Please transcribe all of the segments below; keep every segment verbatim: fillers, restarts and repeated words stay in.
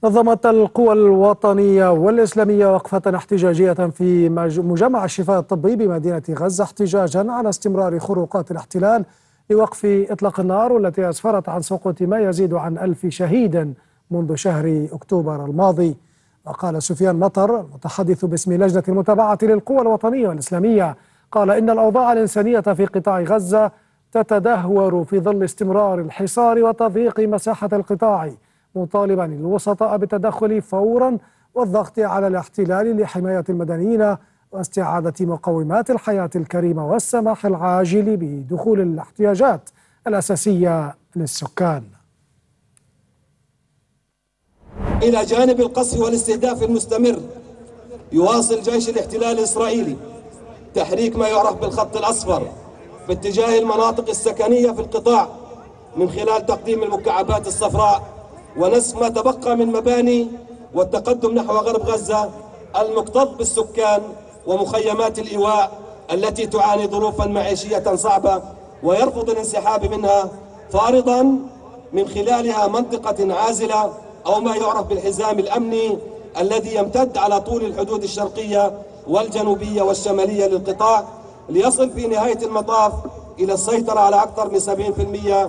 نظمت القوى الوطنية والإسلامية وقفة احتجاجية في مجمع الشفاء الطبي بمدينة غزة احتجاجا على استمرار خروقات الاحتلال لوقف إطلاق النار، والتي أسفرت عن سقوط ما يزيد عن ألف شهيد منذ شهر أكتوبر الماضي. وقال سفيان مطر المتحدث باسم لجنة المتابعة للقوى الوطنية والإسلامية، قال إن الأوضاع الإنسانية في قطاع غزة تتدهور في ظل استمرار الحصار وتضييق مساحة القطاع، مطالبا الوسطاء بالتدخل فورا والضغط على الاحتلال لحماية المدنيين واستعادة مقومات الحياة الكريمة والسماح العاجل بدخول الاحتياجات الأساسية للسكان. إلى جانب القصف والاستهداف المستمر، يواصل جيش الاحتلال الإسرائيلي تحريك ما يعرف بالخط الأصفر باتجاه المناطق السكنية في القطاع من خلال تقديم المكعبات الصفراء ونسف ما تبقى من مباني والتقدم نحو غرب غزة المكتظ بالسكان ومخيمات الإيواء التي تعاني ظروفا معيشية صعبة، ويرفض الانسحاب منها، فارضا من خلالها منطقة عازلة أو ما يعرف بالحزام الأمني الذي يمتد على طول الحدود الشرقية والجنوبية والشمالية للقطاع، ليصل في نهاية المطاف إلى السيطرة على أكثر من سبعين بالمئة.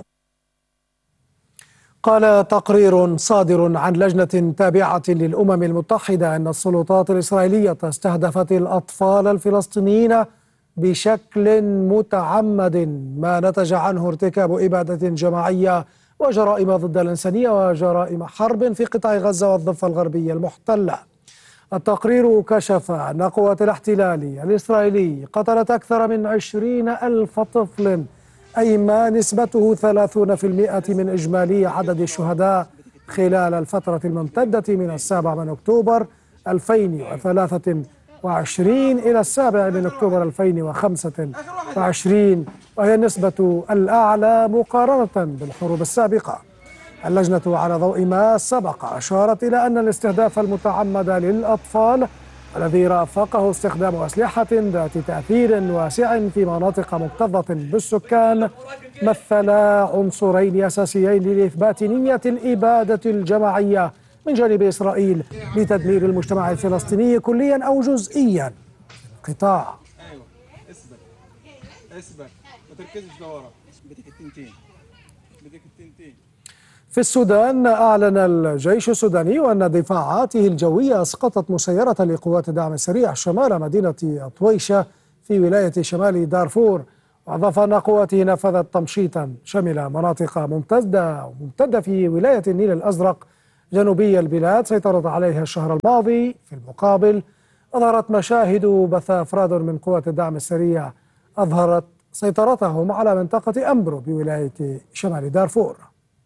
قال تقرير صادر عن لجنة تابعة للأمم المتحدة أن السلطات الإسرائيلية استهدفت الأطفال الفلسطينيين بشكل متعمد، ما نتج عنه ارتكاب إبادة جماعية وجرائم ضد الإنسانية وجرائم حرب في قطاع غزة والضفة الغربية المحتلة. التقرير كشف أن قوات الاحتلال الإسرائيلي قتلت أكثر من عشرين ألف طفل، أي ما نسبته ثلاثين بالمئة من إجمالي عدد الشهداء خلال الفترة الممتدة من السابع من أكتوبر ألفين وثلاثة وعشرين إلى السابع من أكتوبر ألفين وخمسة وعشرين، وهي النسبة الأعلى مقارنة بالحروب السابقة. اللجنة على ضوء ما سبق أشارت إلى أن الاستهداف المتعمد للأطفال الذي رافقه استخدام أسلحة ذات تأثير واسع في مناطق مكتظة بالسكان مثل عنصرين أساسيين لإثبات نية الإبادة الجماعية من جانب إسرائيل لتدمير المجتمع الفلسطيني كليا أو جزئيا في القطاع. ايوه اثبت اثبت ما تركزش لورا، بدك التنتين بدك التنتين. في السودان، أعلن الجيش السوداني أن دفاعاته الجوية أسقطت مسيرة لقوات الدعم السريع شمال مدينة طويشة في ولاية شمال دارفور، وأضاف أن قواته نفذت تمشيطا شمل مناطق ممتدة ممتدة في ولاية النيل الأزرق جنوبي البلاد سيطرت عليها الشهر الماضي. في المقابل، أظهرت مشاهد بث أفراد من قوات الدعم السريع أظهرت سيطرتهم على منطقة أمبرو بولاية شمال دارفور.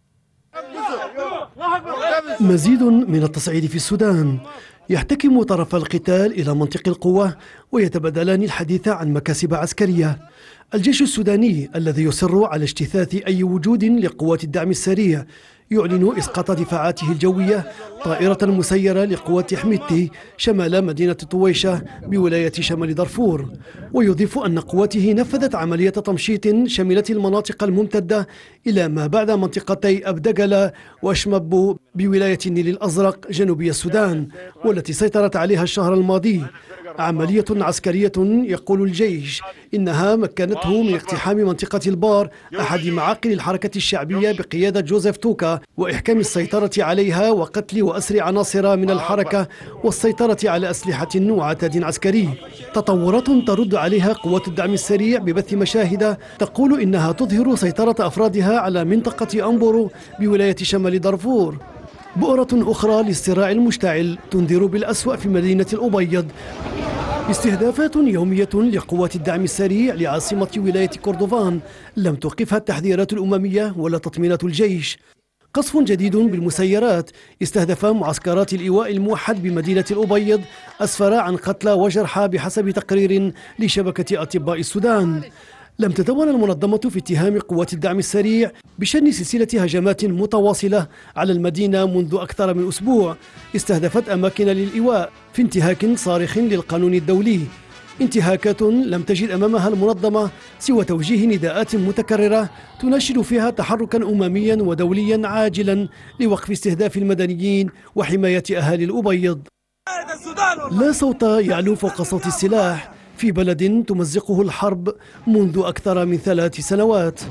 مزيد من التصعيد في السودان، يحتكم طرف القتال إلى منطق القوة ويتبادلان الحديث عن مكاسب عسكرية. الجيش السوداني الذي يصر على اجتثاث أي وجود لقوات الدعم السريع يعلن إسقاط دفاعاته الجوية طائرة مسيرة لقوات حميدتي شمال مدينة طويشة بولاية شمال دارفور، ويضيف أن قواته نفذت عملية تمشيط شملت المناطق الممتدة إلى ما بعد منطقتي أبدقلة وأشمبو بولاية النيل الأزرق جنوبي السودان، والتي سيطرت عليها الشهر الماضي. عملية عسكرية يقول الجيش إنها مكنته من اقتحام منطقة البار أحد معاقل الحركة الشعبية بقيادة جوزيف توكا وإحكام السيطرة عليها وقتل وأسر عناصر من الحركة والسيطرة على أسلحة وعتاد عسكري. تطورات ترد عليها قوات الدعم السريع ببث مشاهد تقول إنها تظهر سيطرة أفرادها على منطقة أمبرو بولاية شمال دارفور. بؤرة أخرى للصراع المشتعل تنذر بالأسوأ في مدينة الأبيض. استهدافات يومية لقوات الدعم السريع لعاصمة ولاية كردفان لم توقفها التحذيرات الأممية ولا تطمينات الجيش. قصف جديد بالمسيرات استهدف معسكرات الإيواء الموحد بمدينة الأبيض أسفر عن قتلى وجرحى بحسب تقرير لشبكة أطباء السودان. لم تتوانى المنظمة في اتهام قوات الدعم السريع بشن سلسلة هجمات متواصلة على المدينة منذ أكثر من أسبوع استهدفت أماكن للإيواء في انتهاك صارخ للقانون الدولي. انتهاكات لم تجد أمامها المنظمة سوى توجيه نداءات متكررة تناشد فيها تحركا أمميا ودوليا عاجلا لوقف استهداف المدنيين وحماية أهالي الأبيض. لا صوت يعلو فوق صوت السلاح في بلد تمزقه الحرب منذ أكثر من ثلاث سنوات.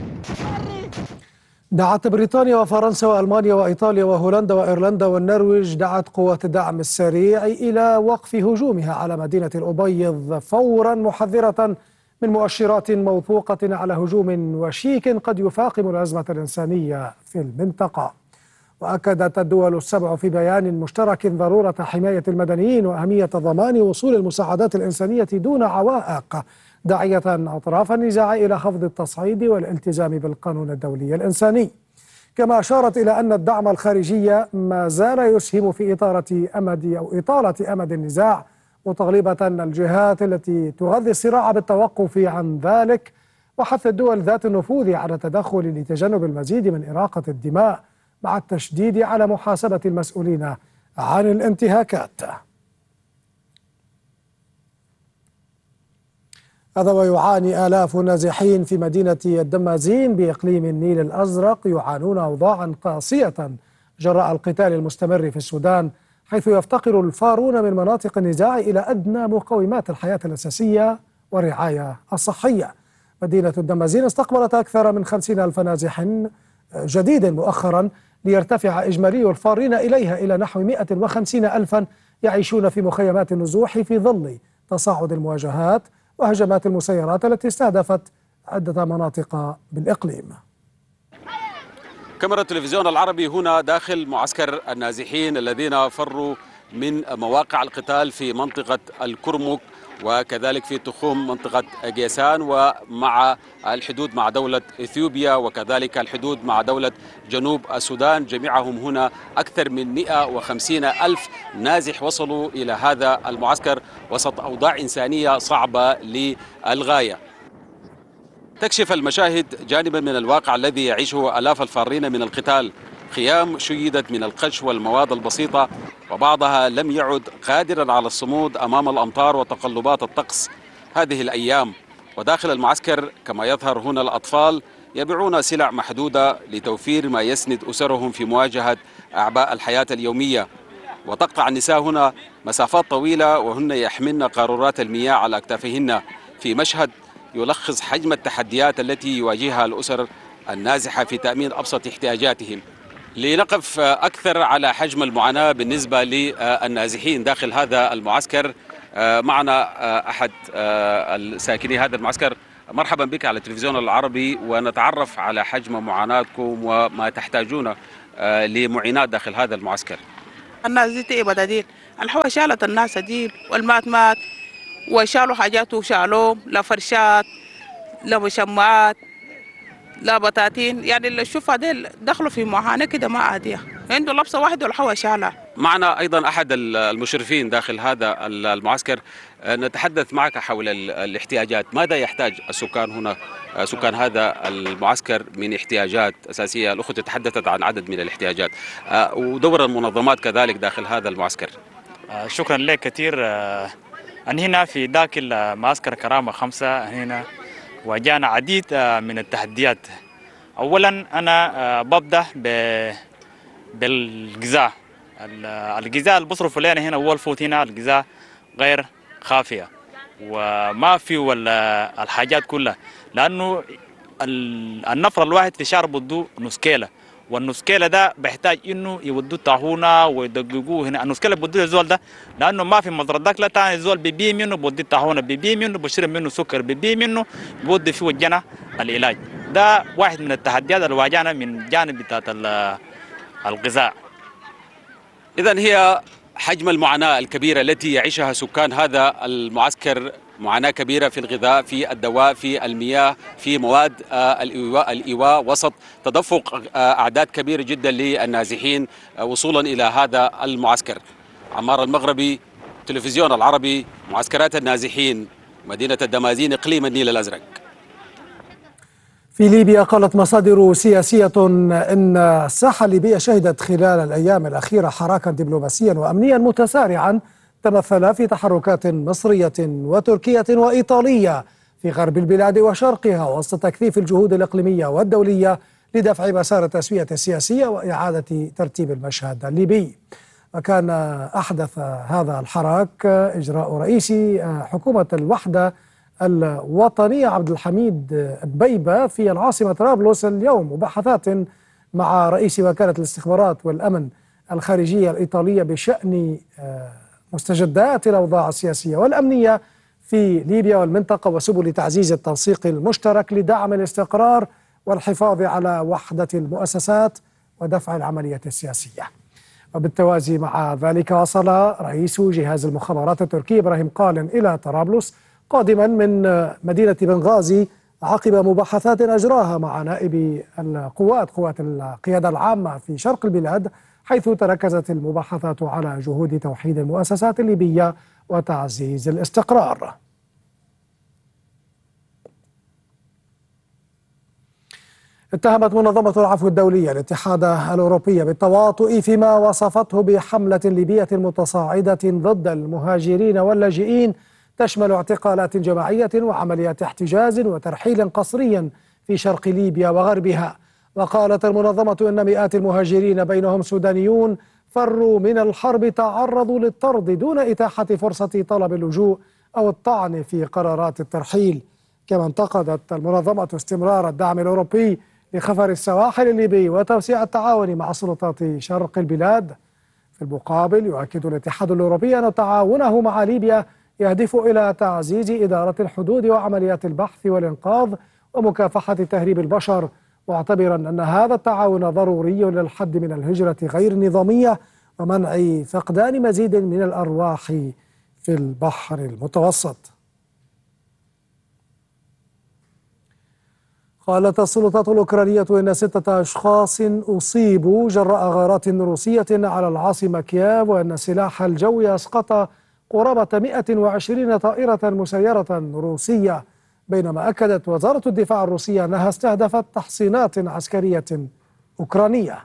دعت بريطانيا وفرنسا وألمانيا وإيطاليا وهولندا وإيرلندا والنرويج دعت قوات الدعم السريع إلى وقف هجومها على مدينة الأبيض فورا، محذرة من مؤشرات موثوقة على هجوم وشيك قد يفاقم الأزمة الإنسانية في المنطقة. وأكدت الدول السبع في بيان مشترك ضرورة حماية المدنيين وأهمية ضمان وصول المساعدات الإنسانية دون عوائق، داعية أطراف النزاع إلى خفض التصعيد والالتزام بالقانون الدولي الإنساني. كما أشارت إلى أن الدعم الخارجي ما زال يسهم في إطالة أمد أو إطالة أمد النزاع، مطالبة الجهات التي تغذي الصراع بالتوقف عن ذلك وحث الدول ذات النفوذ على التدخل لتجنب المزيد من إراقة الدماء، مع التشديد على محاسبة المسؤولين عن الانتهاكات. هذا ويعاني آلاف النازحين في مدينة الدمازين بإقليم النيل الأزرق يعانون أوضاعا قاسية جراء القتال المستمر في السودان، حيث يفتقر الفارون من مناطق النزاع إلى أدنى مقومات الحياة الأساسية والرعاية الصحية. مدينة الدمازين استقبلت أكثر من خمسين ألف نازح جديد مؤخرا، ليرتفع إجمالي الفارين إليها إلى نحو مئة وخمسين ألفا يعيشون في مخيمات النزوح في ظل تصاعد المواجهات وهجمات المسيرات التي استهدفت عدة مناطق بالإقليم. كاميرا التلفزيون العربي هنا داخل معسكر النازحين الذين فروا من مواقع القتال في منطقة الكرمك وكذلك في تخوم منطقة جيسان ومع الحدود مع دولة إثيوبيا وكذلك الحدود مع دولة جنوب السودان. جميعهم هنا أكثر من مئة وخمسين ألف نازح وصلوا إلى هذا المعسكر وسط أوضاع إنسانية صعبة للغاية. تكشف المشاهد جانبا من الواقع الذي يعيشه آلاف الفارين من القتال. خيام شيدت من القش والمواد البسيطة وبعضها لم يعد قادرا على الصمود أمام الأمطار وتقلبات الطقس هذه الأيام. وداخل المعسكر كما يظهر هنا الأطفال يبيعون سلع محدودة لتوفير ما يسند أسرهم في مواجهة أعباء الحياة اليومية. وتقطع النساء هنا مسافات طويلة وهن يحملن قارورات المياه على أكتافهن، في مشهد يلخص حجم التحديات التي يواجهها الأسر النازحة في تأمين أبسط احتياجاتهم. لنقف أكثر على حجم المعاناة بالنسبة للنازحين داخل هذا المعسكر، معنا أحد الساكني هذا المعسكر. مرحبا بك على التلفزيون العربي، ونتعرف على حجم معاناتكم وما تحتاجون لمعينات داخل هذا المعسكر. الناس دي تقبض دي الحوى شالت الناس دي والمات مات وشالوا حاجات وشالوا لا فرشات لا مشمعات لا بطاطين، يعني اللي شوفها ديل دخلوا في معاناة كده ما عادية، عنده لبسة واحدة والحوى شالها. معنا أيضا أحد المشرفين داخل هذا المعسكر، نتحدث معك حول الاحتياجات. ماذا يحتاج السكان هنا، سكان هذا المعسكر، من احتياجات أساسية؟ الأخوة تحدثت عن عدد من الاحتياجات ودور المنظمات كذلك داخل هذا المعسكر. شكرا لك كثير. أنا هنا في داخل معسكر كرامة خمسة هنا واجهنا عديد من التحديات. أولا أنا ببدأ بالغذاء. الغذاء اللي بصرفوا لنا هنا هو الفوت هنا الغذاء غير خافية وما في الحاجات كلها، لأنه النفر الواحد في شهر بده نص كيلة، والنص كيلة ده بيحتاج إنه يودوا طاحونة ويدققوه هنا. النص كيلة بدو الزول ده لأنه ما في مزرعة داك، لا تاني الزول بيبي منه بودي طاحونة، بيبي منه بشرب منه سكر، بيبي منه بودي فيه وجنا العلاج. ده واحد من التحديات اللي واجهنا من جانب بتاعت الغذاء. إذن هي حجم المعاناة الكبيرة التي يعيشها سكان هذا المعسكر، معاناة كبيرة في الغذاء، في الدواء، في المياه، في مواد الإيواء, الإيواء وسط تدفق أعداد كبيرة جدا للنازحين وصولا إلى هذا المعسكر. عمار المغربي، تلفزيون العربي، معسكرات النازحين، مدينة الدمازين، إقليم النيل الأزرق. في ليبيا قالت مصادر سياسية إن الساحة الليبية شهدت خلال الأيام الأخيرة حراكا دبلوماسيا وأمنيا متسارعا تمثل في تحركات مصرية وتركية وإيطالية في غرب البلاد وشرقها وسط تكثيف الجهود الإقليمية والدولية لدفع مسار التسوية السياسية وإعادة ترتيب المشهد الليبي. وكان أحدث هذا الحراك إجراء رئيس حكومة الوحدة الوطنية عبد الحميد دبيبة في العاصمة طرابلس اليوم مباحثات مع رئيس وكالة الاستخبارات والأمن الخارجية الإيطالية بشأن مستجدات الأوضاع السياسية والأمنية في ليبيا والمنطقة وسبل تعزيز التنسيق المشترك لدعم الاستقرار والحفاظ على وحدة المؤسسات ودفع العملية السياسية. وبالتوازي مع ذلك وصل رئيس جهاز المخابرات التركي إبراهيم قالن إلى طرابلس قادما من مدينة بنغازي عقب مباحثات أجراها مع نائب القوات قوات القيادة العامة في شرق البلاد، حيث تركزت المباحثات على جهود توحيد المؤسسات الليبية وتعزيز الاستقرار. اتهمت منظمة العفو الدولية الاتحاد الأوروبي بالتواطؤ فيما وصفته بحملة ليبية متصاعدة ضد المهاجرين واللاجئين تشمل اعتقالات جماعية وعمليات احتجاز وترحيل قسري في شرق ليبيا وغربها. وقالت المنظمة أن مئات المهاجرين بينهم سودانيون فروا من الحرب تعرضوا للطرد دون إتاحة فرصة طلب اللجوء أو الطعن في قرارات الترحيل. كما انتقدت المنظمة استمرار الدعم الأوروبي لخفر السواحل الليبي وتوسيع التعاون مع سلطات شرق البلاد. في المقابل يؤكد الاتحاد الأوروبي أن تعاونه مع ليبيا يهدف إلى تعزيز إدارة الحدود وعمليات البحث والإنقاذ ومكافحة تهريب البشر، معتبرا أن هذا التعاون ضروري للحد من الهجرة غير النظامية ومنع فقدان مزيد من الأرواح في البحر المتوسط. قالت السلطات الأوكرانية إن ستة أشخاص أصيبوا جراء غارات روسية على العاصمة كييف، وأن السلاح الجوي أسقط قرابة مئة وعشرين طائرة مسيرة روسية، بينما أكدت وزارة الدفاع الروسية أنها استهدفت تحصينات عسكرية أوكرانية.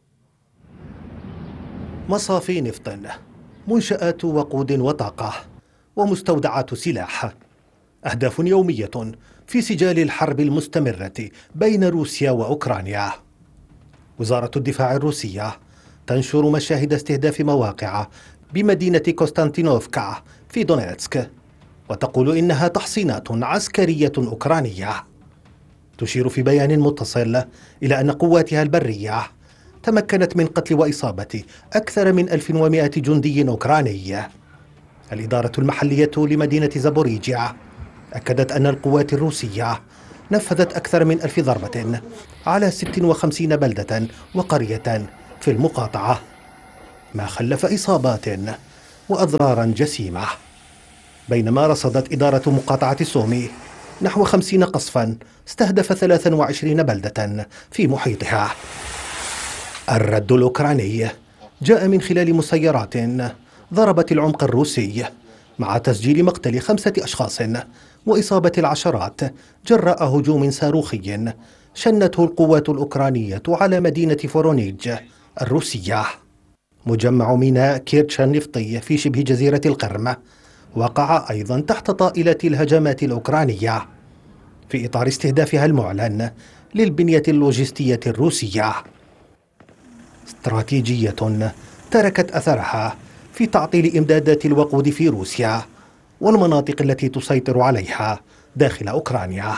مصافي نفط، منشآت وقود وطاقة، ومستودعات سلاح، أهداف يومية في سجال الحرب المستمرة بين روسيا وأوكرانيا. وزارة الدفاع الروسية تنشر مشاهد استهداف مواقع بمدينة كوستانتينوفكا في دونيتسك، وتقول إنها تحصينات عسكرية أوكرانية. تشير في بيان متصل إلى أن قواتها البرية تمكنت من قتل وإصابة أكثر من ألف ومئة جندي أوكراني. الإدارة المحلية لمدينة زابوريجيا أكدت أن القوات الروسية نفذت أكثر من ألف ضربة على ست وخمسين بلدة وقرية في المقاطعة، ما خلف إصابات وأضرارا جسيمة. بينما رصدت إدارة مقاطعة سومي نحو خمسين قصفا استهدف ثلاث وعشرين بلدة في محيطها. الرد الأوكراني جاء من خلال مسيرات ضربت العمق الروسي، مع تسجيل مقتل خمسة أشخاص وإصابة العشرات جراء هجوم صاروخي شنته القوات الأوكرانية على مدينة فورونيج الروسية. مجمع ميناء كيرتشا النفطي في شبه جزيرة القرم وقع أيضا تحت طائلة الهجمات الأوكرانية في إطار استهدافها المعلن للبنية اللوجستية الروسية. استراتيجية تركت أثرها في تعطيل إمدادات الوقود في روسيا والمناطق التي تسيطر عليها داخل أوكرانيا.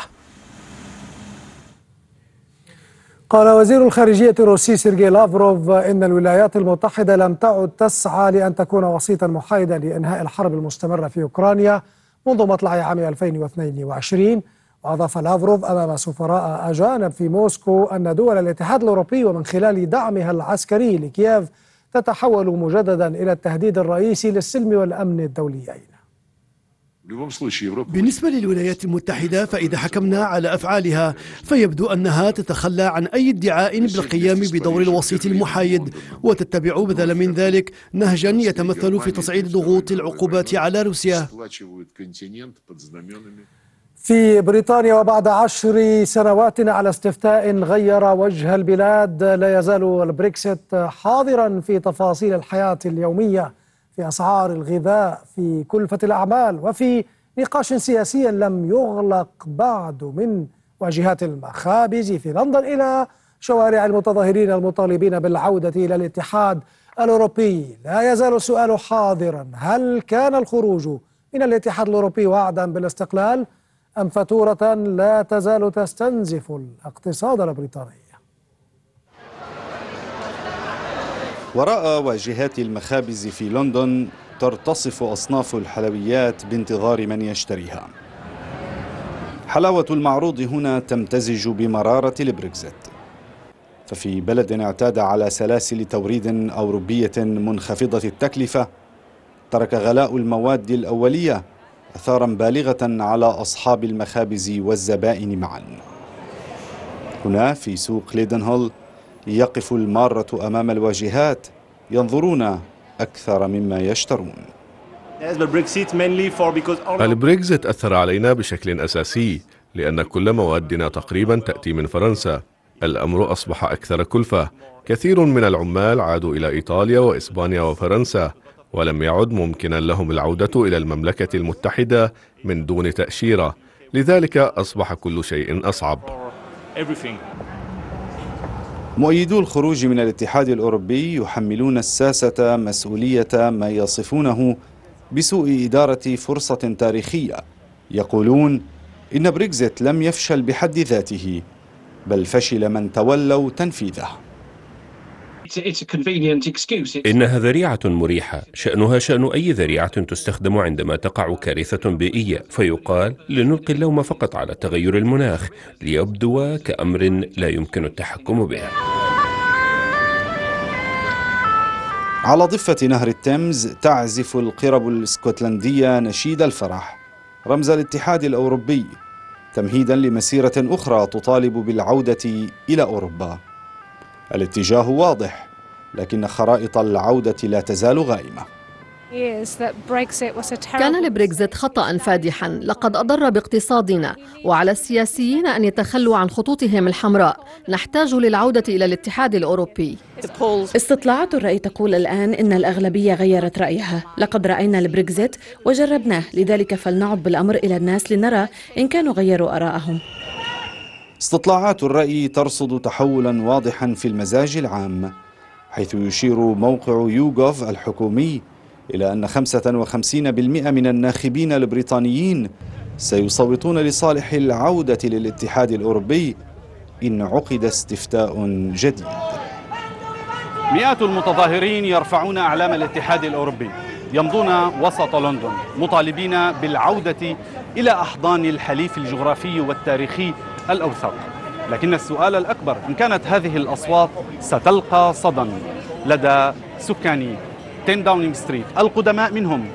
قال وزير الخارجية الروسي سيرجي لافروف إن الولايات المتحدة لم تعد تسعى لأن تكون وسيطا محايدا لإنهاء الحرب المستمرة في أوكرانيا منذ مطلع عام ألفين واثنين وعشرين. وأضاف لافروف أمام سفراء أجانب في موسكو أن دول الاتحاد الأوروبي ومن خلال دعمها العسكري لكييف تتحول مجددا إلى التهديد الرئيسي للسلم والأمن الدوليين. بالنسبة للولايات المتحدة فإذا حكمنا على أفعالها فيبدو أنها تتخلى عن أي ادعاء بالقيام بدور الوسيط المحايد، وتتبع بدلا من ذلك نهجا يتمثل في تصعيد ضغوط العقوبات على روسيا. في بريطانيا وبعد عشر سنوات على استفتاء غير وجه البلاد، لا يزال البريكسيت حاضرا في تفاصيل الحياة اليومية في أسعار الغذاء، في كلفة الأعمال، وفي نقاش سياسي لم يغلق بعد من واجهات المخابز في لندن إلى شوارع المتظاهرين المطالبين بالعودة إلى الاتحاد الأوروبي. لا يزال السؤال حاضرا: هل كان الخروج من الاتحاد الأوروبي وعدا بالاستقلال أم فاتورة لا تزال تستنزف الاقتصاد البريطاني؟ وراء واجهات المخابز في لندن ترتصف أصناف الحلويات بانتظار من يشتريها. حلاوة المعروض هنا تمتزج بمرارة البريكزيت، ففي بلد اعتاد على سلاسل توريد أوروبية منخفضة التكلفة ترك غلاء المواد الأولية أثارا بالغة على أصحاب المخابز والزبائن معا. هنا في سوق ليدنهول يقف المارة أمام الواجهات ينظرون أكثر مما يشترون. البريكزيت أثر علينا بشكل أساسي لأن كل موادنا تقريبا تأتي من فرنسا. الأمر أصبح أكثر كلفة. كثير من العمال عادوا إلى إيطاليا وإسبانيا وفرنسا، ولم يعد ممكنا لهم العودة إلى المملكة المتحدة من دون تأشيرة، لذلك أصبح كل شيء أصعب. مؤيدو الخروج من الاتحاد الأوروبي يحملون الساسة مسؤولية ما يصفونه بسوء إدارة فرصة تاريخية. يقولون إن بريكزيت لم يفشل بحد ذاته، بل فشل من تولوا تنفيذه. إنها ذريعة مريحة، شأنها شأن أي ذريعة تستخدم عندما تقع كارثة بيئية، فيقال لنلقي اللوم فقط على تغير المناخ ليبدو كأمر لا يمكن التحكم به. على ضفة نهر التيمز تعزف القرب الاسكتلندية نشيد الفرح رمز الاتحاد الأوروبي، تمهيدا لمسيرة أخرى تطالب بالعودة إلى أوروبا. الاتجاه واضح، لكن خرائط العودة لا تزال غائمة. كان البريكزيت خطأ فادحا، لقد أضر باقتصادنا، وعلى السياسيين أن يتخلوا عن خطوطهم الحمراء. نحتاج للعودة إلى الاتحاد الأوروبي. استطلاعات الرأي تقول الآن إن الأغلبية غيرت رأيها. لقد رأينا البريكزيت وجربناه، لذلك فلنعد بالأمر إلى الناس لنرى إن كانوا غيروا آراءهم. استطلاعات الرأي ترصد تحولا واضحا في المزاج العام، حيث يشير موقع يوغوف الحكومي إلى أن خمسة وخمسين بالمئة من الناخبين البريطانيين سيصوتون لصالح العودة للاتحاد الأوروبي إن عقد استفتاء جديد. مئات المتظاهرين يرفعون أعلام الاتحاد الأوروبي، يمضون وسط لندن مطالبين بالعودة إلى أحضان الحليف الجغرافي والتاريخي الأوثق. لكن السؤال الأكبر: إن كانت هذه الأصوات ستلقى صدى لدى سكان عشرة داونينغ ستريت القدماء منهم